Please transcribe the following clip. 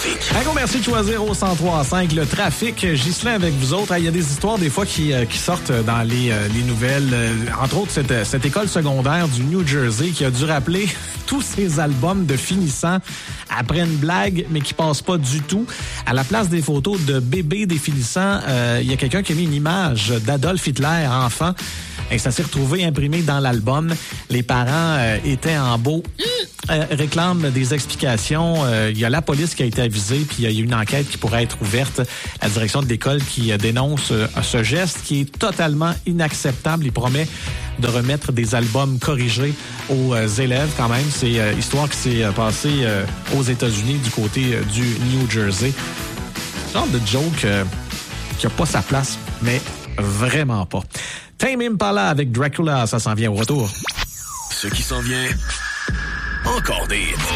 trafic. Un gros merci de choisir au 103.5 le trafic. Ghislain avec vous autres. Il y a des histoires des fois qui sortent dans les nouvelles. Entre autres, cette école secondaire du New Jersey qui a dû rappeler tous ses albums de finissants après une blague, mais qui passe pas du tout. À la place des photos de bébés des finissants, il y a quelqu'un qui a mis une image d'Adolf Hitler, enfant. Et ça s'est retrouvé imprimé dans l'album. Les parents étaient en beau, réclament des explications. Il y a la police qui a été avisée, puis il y a une enquête qui pourrait être ouverte. La direction de l'école qui dénonce ce geste qui est totalement inacceptable. Il promet de remettre des albums corrigés aux élèves quand même. C'est histoire qui s'est passée aux États-Unis du côté du New Jersey. Genre de joke qui a pas sa place, mais vraiment pas. Tame Impala avec Dracula, ça s'en vient au retour. Ce qui s'en vient, encore des hits.